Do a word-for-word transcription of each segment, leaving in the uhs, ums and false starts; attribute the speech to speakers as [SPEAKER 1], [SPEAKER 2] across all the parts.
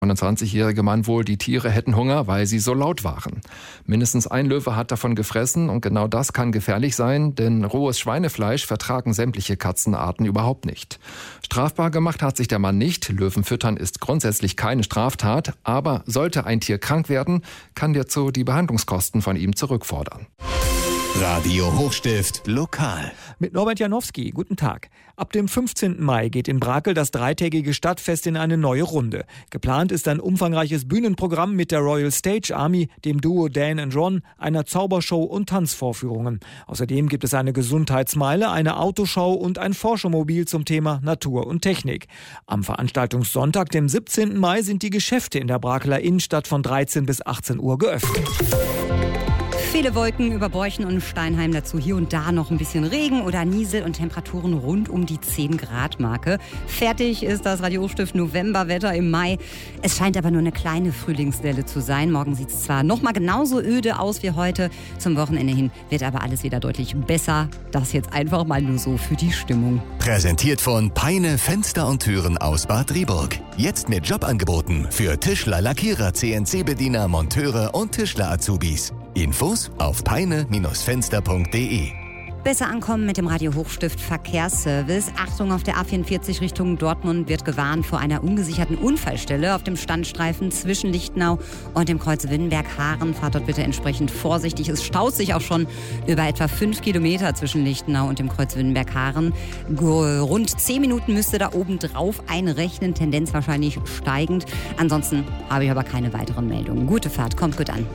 [SPEAKER 1] neunundzwanzigjährige Mann wohl, die Tiere hätten Hunger, weil sie so laut waren. Mindestens ein Löwe hat davon gefressen und genau das kann gefährlich sein, denn rohes Schweinefleisch vertragen sämtliche Katzenarten überhaupt nicht. Strafbar gemacht hat sich der Mann nicht. Löwen füttern ist grundsätzlich keine Straftat, aber sollte ein Tier krank werden, kann der Zoo die Behandlungskosten von ihm zurückfordern.
[SPEAKER 2] Radio Hochstift lokal.
[SPEAKER 3] Mit Norbert Janowski, guten Tag. Ab dem fünfzehnten Mai geht in Brakel das dreitägige Stadtfest in eine neue Runde. Geplant ist ein umfangreiches Bühnenprogramm mit der Royal Stage Army, dem Duo Dan and Ron, einer Zaubershow und Tanzvorführungen. Außerdem gibt es eine Gesundheitsmeile, eine Autoschau und ein Forschermobil zum Thema Natur und Technik. Am Veranstaltungssonntag, dem siebzehnten Mai, sind die Geschäfte in der Brakeler Innenstadt von dreizehn bis achtzehn Uhr geöffnet.
[SPEAKER 4] Viele Wolken über Borchen und Steinheim, dazu hier und da noch ein bisschen Regen oder Niesel und Temperaturen rund um die zehn Grad Marke. Fertig ist das Radio Hochstift Novemberwetter im Mai. Es scheint aber nur eine kleine Frühlingswelle zu sein. Morgen sieht es zwar noch mal genauso öde aus wie heute. Zum Wochenende hin wird aber alles wieder deutlich besser. Das jetzt einfach mal nur so für die Stimmung.
[SPEAKER 2] Präsentiert von Peine Fenster und Türen aus Bad Driburg. Jetzt mit Jobangeboten für Tischler, Lackierer, C N C-Bediener, Monteure und Tischler-Azubis. Infos auf peine Bindestrich fenster punkt de.
[SPEAKER 4] Besser ankommen mit dem Radio Hochstift Verkehrsservice. Achtung, auf der A vierundvierzig Richtung Dortmund wird gewarnt vor einer ungesicherten Unfallstelle auf dem Standstreifen zwischen Lichtenau und dem Kreuz Winnenberg-Haaren. Fahrt dort bitte entsprechend vorsichtig. Es staut sich auch schon über etwa fünf Kilometer zwischen Lichtenau und dem Kreuz Winnenberg-Haaren. Rund zehn Minuten müsste da oben drauf einrechnen, Tendenz wahrscheinlich steigend. Ansonsten habe ich aber keine weiteren Meldungen. Gute Fahrt, kommt gut an.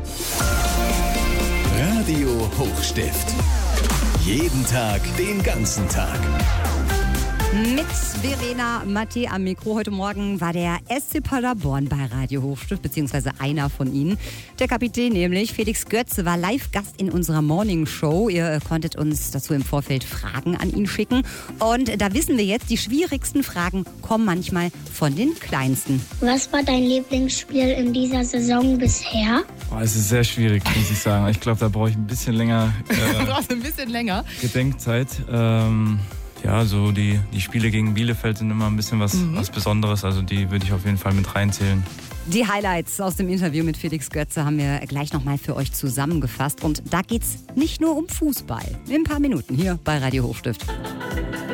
[SPEAKER 2] Radio Hochstift. Jeden Tag, den ganzen Tag.
[SPEAKER 4] Mit Verena Matte am Mikro. Heute Morgen war der S C Paderborn bei Radio Hochstift, beziehungsweise einer von ihnen. Der Kapitän nämlich, Felix Götze, war Live-Gast in unserer Morning Show. Ihr konntet uns dazu im Vorfeld Fragen an ihn schicken. Und da wissen wir jetzt, die schwierigsten Fragen kommen manchmal von den Kleinsten.
[SPEAKER 5] Was war dein Lieblingsspiel in dieser Saison bisher?
[SPEAKER 6] Oh, es ist sehr schwierig, muss ich sagen. Ich glaube, da brauche ich ein bisschen länger
[SPEAKER 4] äh, du brauchst ein bisschen länger
[SPEAKER 6] Gedenkzeit. Ähm Ja, so die, die Spiele gegen Bielefeld sind immer ein bisschen was, mhm. was Besonderes. Also die würde ich auf jeden Fall mit reinzählen.
[SPEAKER 4] Die Highlights aus dem Interview mit Felix Götze haben wir gleich nochmal für euch zusammengefasst. Und da geht's nicht nur um Fußball. In ein paar Minuten hier bei Radio Hochstift.